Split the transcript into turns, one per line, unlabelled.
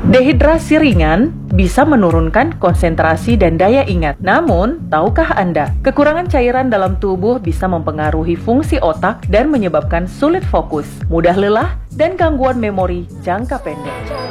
Dehidrasi ringan bisa menurunkan konsentrasi dan daya ingat. Namun, tahukah Anda, kekurangan cairan dalam tubuh bisa mempengaruhi fungsi otak dan menyebabkan sulit fokus, mudah lelah, dan gangguan memori jangka pendek.